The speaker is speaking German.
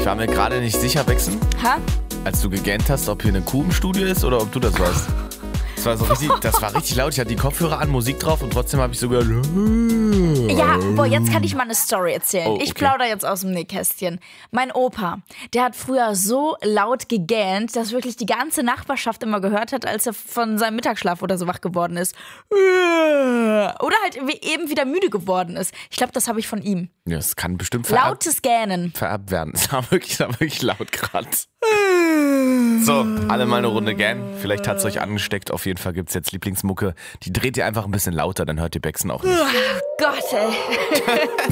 Ich war mir gerade nicht sicher, Bexen, Ha? als du gegähnt hast, ob hier eine Kuh im Studio ist oder ob du das warst. Das war richtig laut. Ich hatte die Kopfhörer an, Musik drauf und trotzdem habe ich so gehört. Ja, boah, jetzt kann ich mal eine Story erzählen. Oh, okay. Ich plaudere jetzt aus dem Nähkästchen. Mein Opa, der hat früher so laut gegähnt, dass wirklich die ganze Nachbarschaft immer gehört hat, als er von seinem Mittagsschlaf oder so wach geworden ist. Oder halt eben wieder müde geworden ist. Ich glaube, das habe ich von ihm. Ja, das kann bestimmt Lautes Gähnen. vererbt werden. Das war wirklich laut gerade. So, alle mal eine Runde gähnen. Vielleicht hat es euch angesteckt. Auf jeden Fall gibt es jetzt Lieblingsmucke. Die dreht ihr einfach ein bisschen lauter, dann hört ihr Bexen auch nicht. Gott, ey.